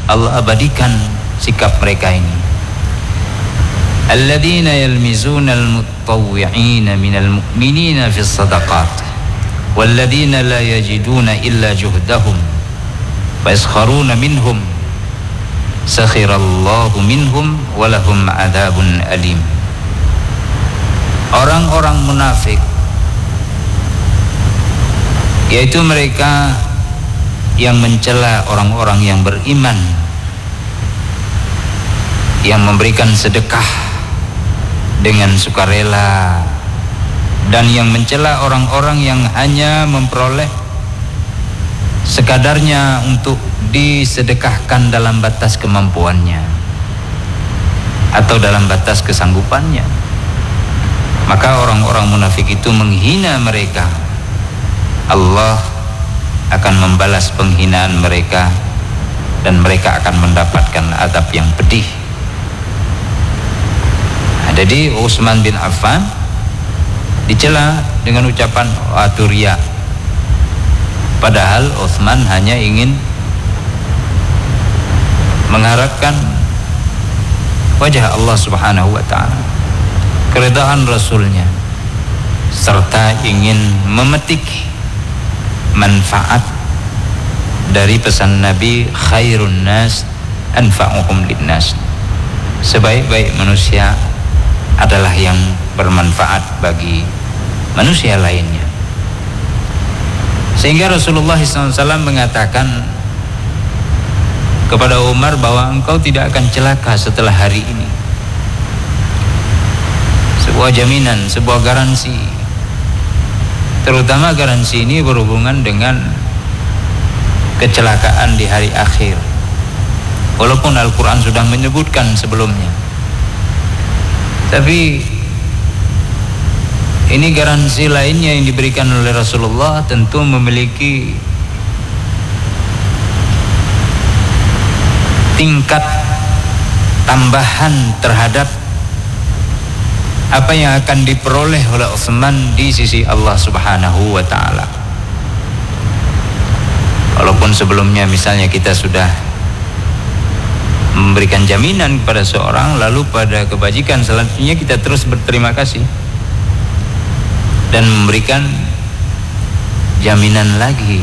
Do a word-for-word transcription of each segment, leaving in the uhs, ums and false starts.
Allah abadikan sikap mereka ini. Alladzina yalmizuna al-mutawwi'ina minal mu'minina fis sadaqat walladzina la yajiduna illa juhdahum fa yaskharuna minhum sakhirallahu minhum walahum adzabun alim. Orang-orang munafik, yaitu mereka yang mencela orang-orang yang beriman, yang memberikan sedekah dengan sukarela, dan yang mencela orang-orang yang hanya memperoleh sekadarnya untuk disedekahkan dalam batas kemampuannya atau dalam batas kesanggupannya. Maka orang-orang munafik itu menghina mereka. Allah akan membalas penghinaan mereka dan mereka akan mendapatkan azab yang pedih. Jadi Utsman bin Affan dicela dengan ucapan aturia, padahal Utsman hanya ingin mengharapkan wajah Allah Subhanahu wa ta'ala, keridhaan Rasulnya, serta ingin memetik manfaat dari pesan Nabi, khairun nas anfa'uhum linnas. Sebaik-baik manusia adalah yang bermanfaat bagi manusia lainnya. Sehingga Rasulullah shallallahu alaihi wasallam mengatakan kepada Umar bahwa engkau tidak akan celaka setelah hari ini. Sebuah jaminan, sebuah garansi. Terutama garansi ini berhubungan dengan kecelakaan di hari akhir. Walaupun Al-Quran sudah menyebutkan sebelumnya, tapi ini garansi lainnya yang diberikan oleh Rasulullah, tentu memiliki tingkat tambahan terhadap apa yang akan diperoleh oleh Utsman di sisi Allah Subhanahu wa ta'ala. Walaupun sebelumnya misalnya kita sudah memberikan jaminan kepada seorang, lalu pada kebajikan selanjutnya kita terus berterima kasih dan memberikan jaminan lagi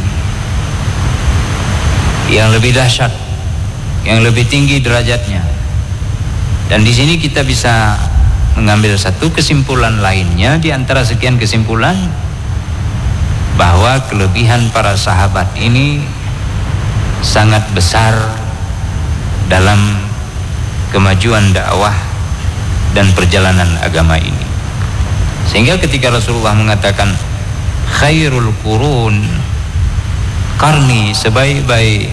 yang lebih dahsyat, yang lebih tinggi derajatnya. Dan di sini kita bisa mengambil satu kesimpulan lainnya di antara sekian kesimpulan, bahwa kelebihan para sahabat ini sangat besar dalam kemajuan dakwah dan perjalanan agama ini. Sehingga ketika Rasulullah mengatakan khairul qurun karni, sebaik-baik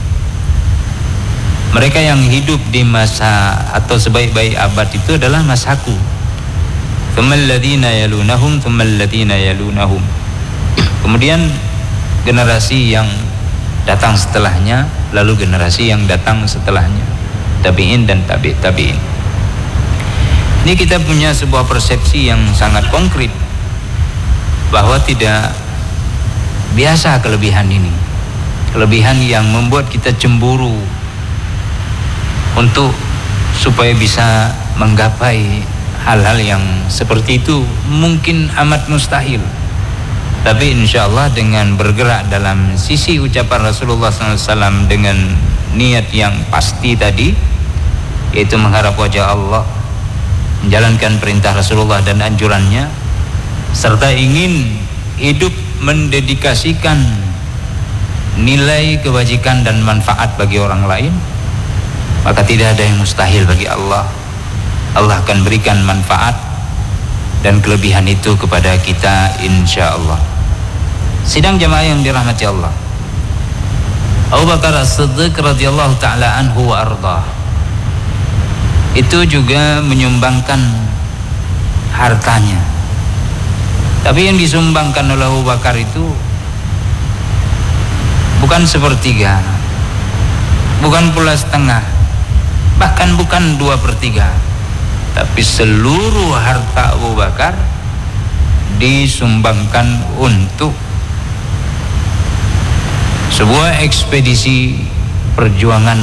mereka yang hidup di masa atau sebaik-baik abad itu adalah masaku, tsummal ladzina yalunahum tsummal ladzina yalunahum, kemudian generasi yang datang setelahnya, lalu generasi yang datang setelahnya, tabi'in dan tabi' tabi'in. Ini kita punya sebuah persepsi yang sangat konkret bahwa tidak biasa kelebihan ini, kelebihan yang membuat kita cemburu untuk supaya bisa menggapai hal-hal yang seperti itu mungkin amat mustahil. Tapi insya Allah dengan bergerak dalam sisi ucapan Rasulullah shallallahu alaihi wasallam dengan niat yang pasti tadi, yaitu mengharap wajah Allah, menjalankan perintah Rasulullah dan anjurannya, serta ingin hidup mendedikasikan nilai kebajikan dan manfaat bagi orang lain, maka tidak ada yang mustahil bagi Allah. Allah akan berikan manfaat dan kelebihan itu kepada kita insya Allah. Sidang jamaah yang dirahmati Allah, Abu Bakar As-Siddiq radhiyallahu ta'ala anhu wa ardah itu juga menyumbangkan hartanya. Tapi yang disumbangkan oleh Abu Bakar itu bukan sepertiga, bukan pula setengah, bahkan bukan dua per tiga, tapi seluruh harta Abu Bakar disumbangkan untuk sebuah ekspedisi perjuangan